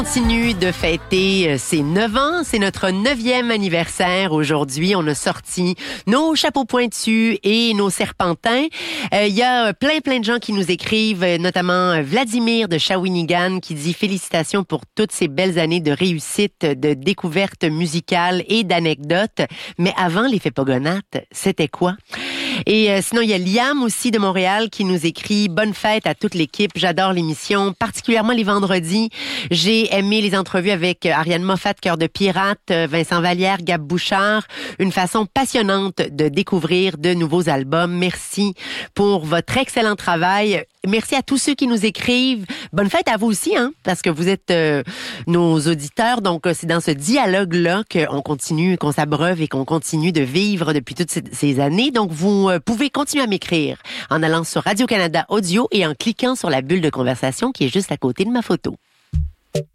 Continue de fêter ses 9 ans. C'est notre 9e anniversaire aujourd'hui. On a sorti nos chapeaux pointus et nos serpentins. Il y a plein de gens qui nous écrivent, notamment Vladimir de Shawinigan qui dit félicitations pour toutes ces belles années de réussite, de découvertes musicales et d'anecdotes. Mais avant les Fépogonates, c'était quoi? Et sinon, il y a Liam aussi de Montréal qui nous écrit « Bonne fête à toute l'équipe, j'adore l'émission, particulièrement les vendredis. J'ai aimé les entrevues avec Ariane Moffat, Cœur de Pirate, Vincent Vallière, Gab Bouchard. Une façon passionnante de découvrir de nouveaux albums. Merci pour votre excellent travail. Merci à tous ceux qui nous écrivent. Bonne fête à vous aussi, hein, parce que vous êtes nos auditeurs. Donc, c'est dans ce dialogue-là qu'on continue, qu'on s'abreuve et qu'on continue de vivre depuis toutes ces années. Donc, vous pouvez continuer à m'écrire en allant sur Radio-Canada Audio et en cliquant sur la bulle de conversation qui est juste à côté de ma photo.